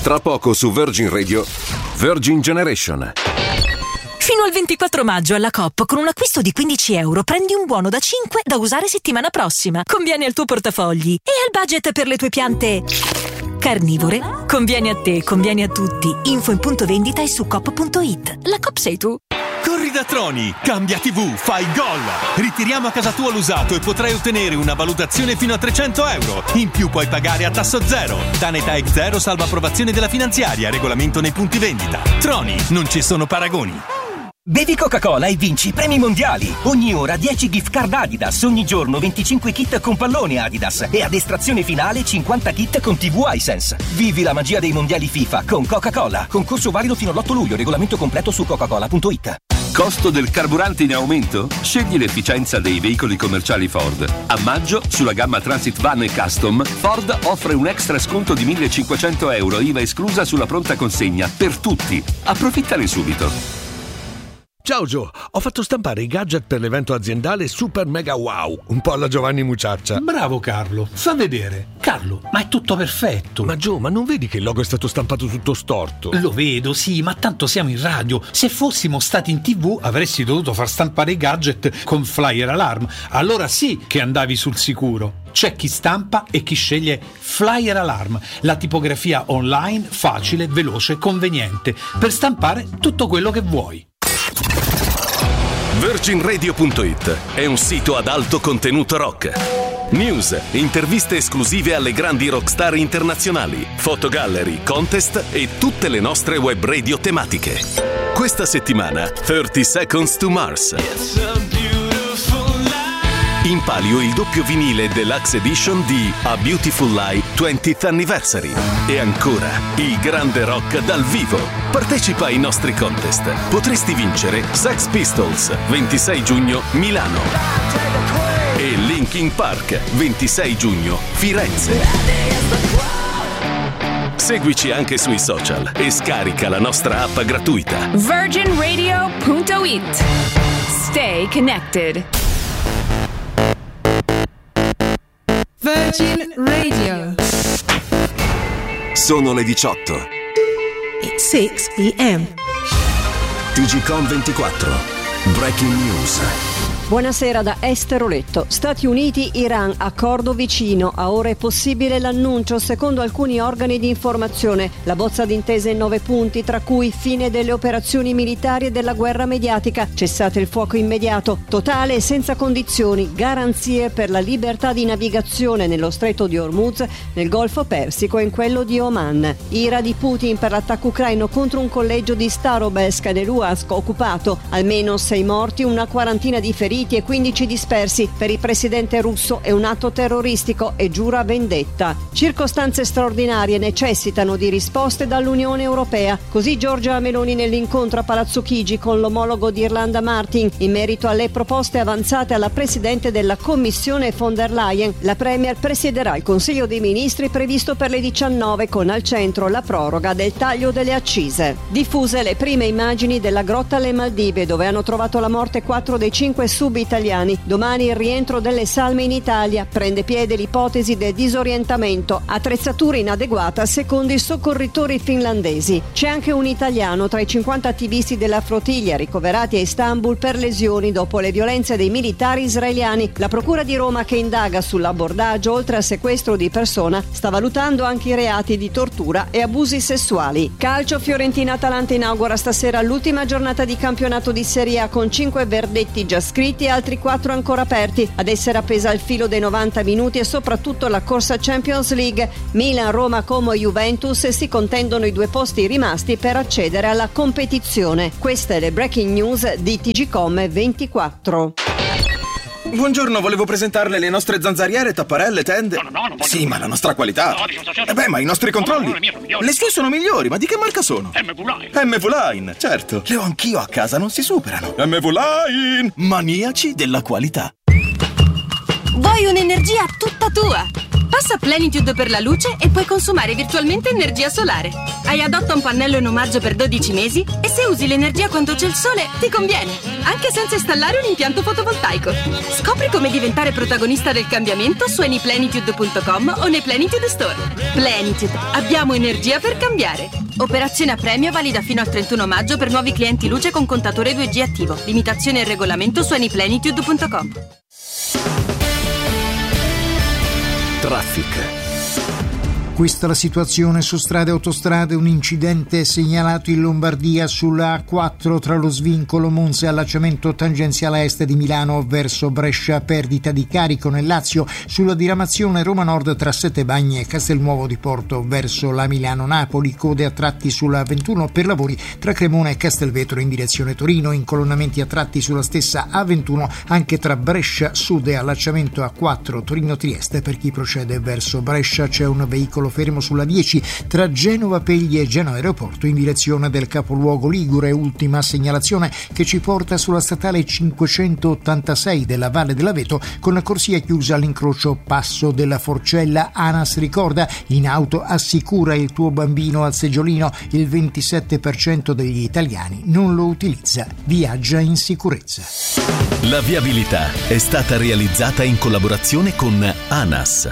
Tra poco su Virgin Radio, Virgin Generation. Fino al 24 maggio alla Coop con un acquisto di €15 prendi un buono da 5 da usare settimana prossima. Conviene al tuo portafogli e al budget per le tue piante carnivore. Conviene a te, conviene a tutti. Info in punto vendita e su coop.it. La Coop sei tu. Corri da Troni, cambia TV, fai gol! Ritiriamo a casa tua l'usato e potrai ottenere una valutazione fino a €300. In più puoi pagare a tasso zero. Taneta X0 salva approvazione della finanziaria, regolamento nei punti vendita. Troni, non ci sono paragoni. Bevi Coca-Cola e vinci premi mondiali. Ogni ora 10 gift card Adidas, ogni giorno 25 kit con pallone Adidas e ad estrazione finale 50 kit con TV Hisense. Vivi la magia dei mondiali FIFA con Coca-Cola. Concorso valido fino all'8 luglio, regolamento completo su coca-cola.it. Costo del carburante in aumento? Scegli l'efficienza dei veicoli commerciali Ford. A maggio, sulla gamma Transit Van e Custom, Ford offre un extra sconto di €1.500, IVA esclusa sulla pronta consegna, per tutti. Approfittane subito. Ciao Gio, ho fatto stampare i gadget per l'evento aziendale Super Mega Wow, un po' alla Giovanni Mucciaccia. Bravo Carlo, fa vedere. Carlo, ma è tutto perfetto. Ma Gio, ma non vedi che il logo è stato stampato tutto storto? Lo vedo, sì, ma tanto siamo in radio. Se fossimo stati in TV avresti dovuto far stampare i gadget con Flyer Alarm. Allora sì che andavi sul sicuro. C'è chi stampa e chi sceglie Flyer Alarm, la tipografia online facile, veloce, conveniente, per stampare tutto quello che vuoi. VirginRadio.it è un sito ad alto contenuto rock. News, interviste esclusive alle grandi rockstar internazionali, fotogallery, contest e tutte le nostre web radio tematiche. Questa settimana 30 Seconds to Mars. In palio il doppio vinile Deluxe Edition di A Beautiful Lie 20th Anniversary. E ancora, il grande rock dal vivo. Partecipa ai nostri contest. Potresti vincere Sex Pistols, 26 giugno, Milano. E Linkin Park, 26 giugno, Firenze. Seguici anche sui social e scarica la nostra app gratuita. VirginRadio.it. Stay connected. Virgin Radio. Sono le 18. It's 6 p.m. TGcom 24. Breaking news. Buonasera da Esther Oletto. Stati Uniti, Iran, accordo vicino. A ora è possibile l'annuncio, secondo alcuni organi di informazione. La bozza d'intesa in 9 punti, tra cui fine delle operazioni militari e della guerra mediatica, cessate il fuoco immediato, totale e senza condizioni, garanzie per la libertà di navigazione nello stretto di Hormuz, nel Golfo Persico e in quello di Oman. Ira di Putin per l'attacco ucraino contro un collegio di Starobesk nell'Uask occupato. Almeno 6 morti, una quarantina di feriti e 15 dispersi. Per il presidente russo è un atto terroristico e giura vendetta. Circostanze straordinarie necessitano di risposte dall'Unione Europea. Così Giorgia Meloni nell'incontro a Palazzo Chigi con l'omologo di Irlanda Martin in merito alle proposte avanzate alla presidente della Commissione von der Leyen. La Premier presiederà il Consiglio dei Ministri previsto per le 19 con al centro la proroga del taglio delle accise. Diffuse le prime immagini della grotta alle Maldive dove hanno trovato la morte 4 dei 5 sub-italiani. Domani il rientro delle salme in Italia. Prende piede l'ipotesi del disorientamento. Attrezzatura inadeguata secondo i soccorritori finlandesi. C'è anche un italiano tra i 50 attivisti della flottiglia ricoverati a Istanbul per lesioni dopo le violenze dei militari israeliani. La Procura di Roma, che indaga sull'abordaggio oltre al sequestro di persona, sta valutando anche i reati di tortura e abusi sessuali. Calcio, Fiorentina-Atalanta inaugura stasera l'ultima giornata di campionato di Serie A con 5 verdetti già scritti e altri 4 ancora aperti. Ad essere appesa al filo dei 90 minuti e soprattutto la corsa Champions League. Milan, Roma, Como e Juventus si contendono i 2 posti rimasti per accedere alla competizione. Queste le breaking news di TGcom 24. Buongiorno, volevo presentarle le nostre zanzariere, tapparelle, tende. No, non voglio. Sì, ma la nostra qualità. Ma i nostri controlli. No, le mie sono migliori. Le sue sono migliori, ma di che marca sono? MV-Line. MV-Line, certo. Le ho anch'io a casa, non si superano. MV-Line, maniaci della qualità. Vuoi un'energia tutta tua? Passa Plenitude per la luce e puoi consumare virtualmente energia solare. Hai adotta un pannello in omaggio per 12 mesi e se usi l'energia quando c'è il sole ti conviene, anche senza installare un impianto fotovoltaico. Scopri come diventare protagonista del cambiamento su anyplenitude.com o nei Plenitude Store. Plenitude, abbiamo energia per cambiare. Operazione a premio valida fino al 31 maggio per nuovi clienti luce con contatore 2G attivo. Limitazione e regolamento su anyplenitude.com. Traffic. Questa è la situazione su strade e autostrade. Un incidente segnalato in Lombardia sulla A4 tra lo svincolo Monza e allacciamento tangenziale est di Milano verso Brescia, perdita di carico nel Lazio sulla diramazione Roma Nord tra Settebagni e Castelnuovo di Porto verso la Milano-Napoli, code a tratti sulla 21 per lavori tra Cremona e Castelvetro in direzione Torino, incolonnamenti a tratti sulla stessa A21 anche tra Brescia Sud e allacciamento A4 Torino-Trieste. Per chi procede verso Brescia c'è un veicolo fermo sulla 10 tra Genova Pegli e Genoa Aeroporto in direzione del capoluogo ligure. Ultima segnalazione che ci porta sulla statale 586 della Valle dell'Aveto con la corsia chiusa all'incrocio Passo della Forcella. ANAS ricorda: in auto assicura il tuo bambino al seggiolino, il 27% degli italiani non lo utilizza. Viaggia in sicurezza. La viabilità è stata realizzata in collaborazione con ANAS.